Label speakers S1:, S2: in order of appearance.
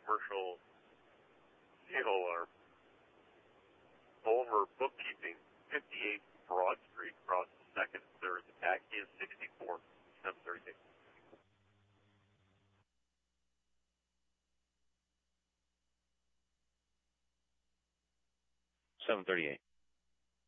S1: commercial deal or Bulmer Bookkeeping, 58 Broad Street, across the 2nd and 3rd. The taxi is 64, 738.
S2: $738.